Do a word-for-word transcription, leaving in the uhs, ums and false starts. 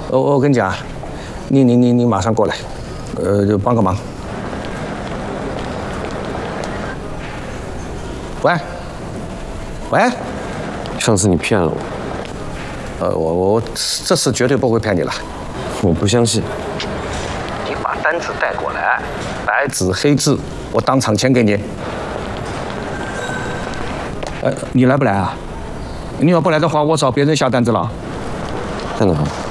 我我跟你讲，你你你你马上过来，呃，就帮个忙。喂，喂， 上次你骗了我。 呃，我我这次绝对不会骗你了。 我不相信。 你把单子带过来，白纸黑字，我当场签给你。呃，你来不来啊？你要不来的话，我找别人下单子了。 在哪？